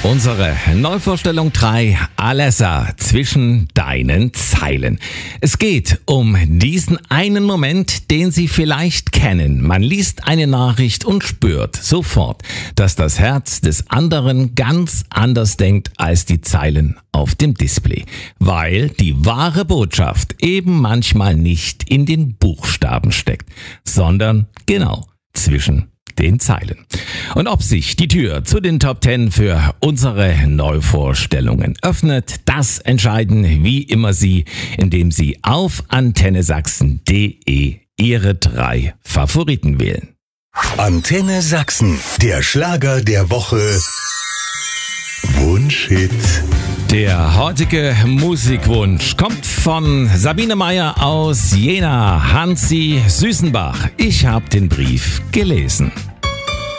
Unsere Neuvorstellung 3, Alessa, zwischen deinen Zeilen. Es geht um diesen einen Moment, den Sie vielleicht kennen. Man liest eine Nachricht und spürt sofort, dass das Herz des anderen ganz anders denkt als die Zeilen auf dem Display. Weil die wahre Botschaft eben manchmal nicht in den Buchstaben steckt, sondern genau zwischen den Zeilen. Und ob sich die Tür zu den Top 10 für unsere Neuvorstellungen öffnet, das entscheiden wie immer Sie, indem Sie auf antennesachsen.de Ihre 3 Favoriten wählen. Antenne Sachsen, der Schlager der Woche. Wunschhit. Der heutige Musikwunsch kommt von Sabine Meyer aus Jena, Hansi Süßenbach. Ich habe den Brief gelesen.